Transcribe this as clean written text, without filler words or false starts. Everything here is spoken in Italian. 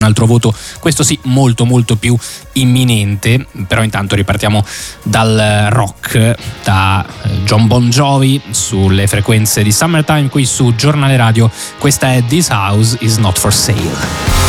un altro voto, questo sì, molto molto più imminente. Però intanto ripartiamo dal rock, da John Bon Jovi sulle frequenze di Summertime qui su Giornale Radio. Questa è This House Is Not For Sale.